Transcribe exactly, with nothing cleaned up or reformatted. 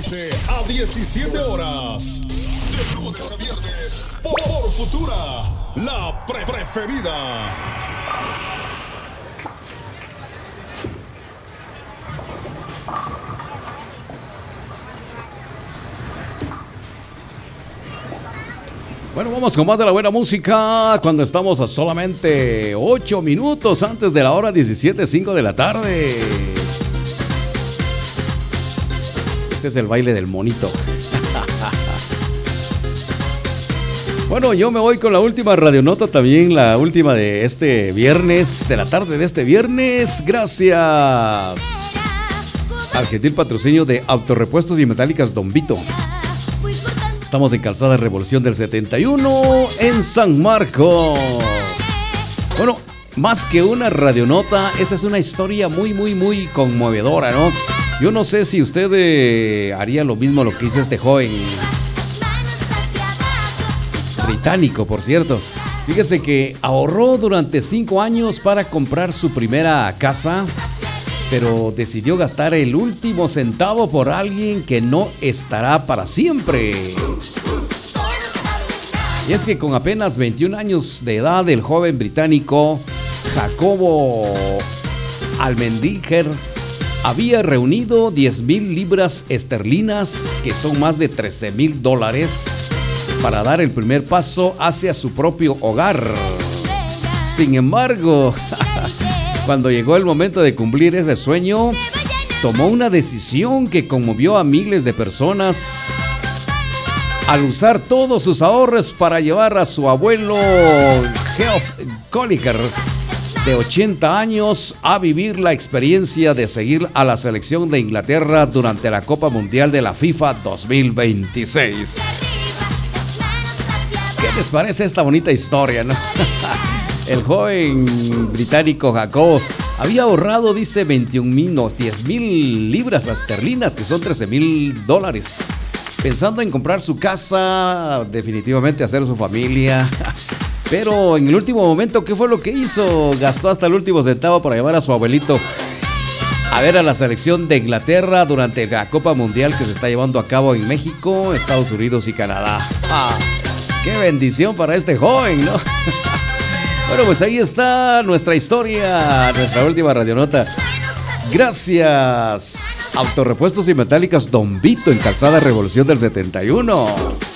quince a diecisiete horas. De lunes a viernes. Por, por Futura, la pre preferida. Bueno, vamos con más de la buena música cuando estamos a solamente ocho minutos antes de la hora diecisiete cinco de la tarde. Este es el baile del monito. Bueno, yo me voy con la última radionota también, la última de este viernes, de la tarde de este viernes. Gracias al gentil patrocinio de Autorepuestos y Metálicas Don Vito. Estamos en Calzada Revolución del setenta y uno en San Marcos. Bueno, más que una radionota, esta es una historia muy, muy, muy conmovedora, ¿no? Yo no sé si usted eh, haría lo mismo lo que hizo este joven británico, por cierto. Fíjese que ahorró durante cinco años para comprar su primera casa, pero decidió gastar el último centavo por alguien que no estará para siempre. Y es que con apenas veintiún años de edad, el joven británico Jacobo Almendinger había reunido diez mil libras esterlinas, que son más de trece mil dólares, para dar el primer paso hacia su propio hogar. Sin embargo, cuando llegó el momento de cumplir ese sueñño, tomó una decisión que conmovió a miles de personas al usar todos sus ahorros para llevar a su abuelo Geoff Gallagher, de ochenta años, a vivir la experiencia de seguir a la selección de Inglaterra durante la Copa Mundial de la FIFA dos mil veintiséis. ¿Qué les parece esta bonita historia, no? El joven británico Jacob había ahorrado, dice, veintiún mil, no, diez mil libras esterlinas, que son trece mil dólares, pensando en comprar su casa, definitivamente hacer su familia. Pero en el último momento, ¿qué fue lo que hizo? Gastó hasta el último centavo para llevar a su abuelito a ver a la selección de Inglaterra durante la Copa Mundial que se está llevando a cabo en México, Estados Unidos y Canadá. ¡Ah! ¡Qué bendición para este joven!, ¿no? Bueno, pues ahí está nuestra historia, nuestra última radionota. Gracias. Autorepuestos y Metálicas Don Vito en Calzada Revolución del setenta y uno.